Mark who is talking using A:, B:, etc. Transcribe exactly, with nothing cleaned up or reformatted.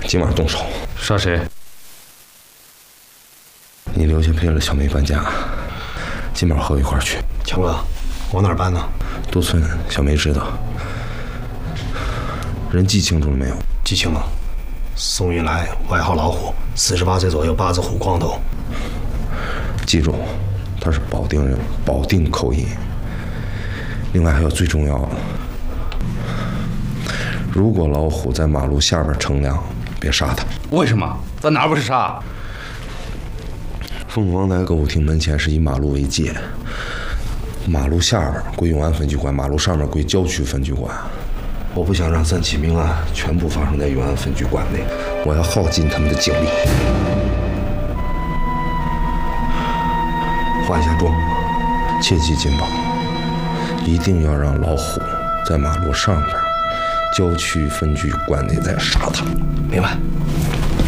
A: 今晚动手。
B: 杀谁？
A: 你留下陪了小梅搬家，今晚和我一块儿去。
C: 强哥，往哪儿搬呢？
A: 杜村，小梅知道。人记清楚了没有？
C: 记清了。宋运来，外号老虎，四十八岁左右，八字胡，光头。
A: 记住，他是保定人，保定口音。另外还有最重要的，如果老虎在马路下边乘凉，别杀他。
B: 为什么？咱哪不是杀？
A: 凤凰台歌舞厅门前是以马路为界，马路下边归永安分局管，马路上面归郊区分局管。我不想让三起命案全部发生在永安分局管内，我要耗尽他们的精力。化一下妆，切记金宝，一定要让老虎在马路上边，郊区分局管内再杀他。
C: 明白。